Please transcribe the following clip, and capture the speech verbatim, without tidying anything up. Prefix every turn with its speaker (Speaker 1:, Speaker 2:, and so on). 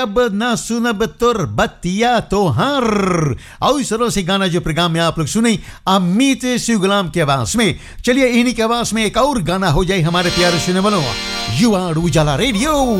Speaker 1: अब ना सुनब तुर बतिया तो हर और इस तरह से गाना जो प्रोग्राम में आप लोग सुने अमित शिव गुलाम की आवाज में। चलिए इन्हीं की आवाज में एक और गाना हो जाए हमारे प्यारे सुनने वालों। यू आर उजाला रेडियो।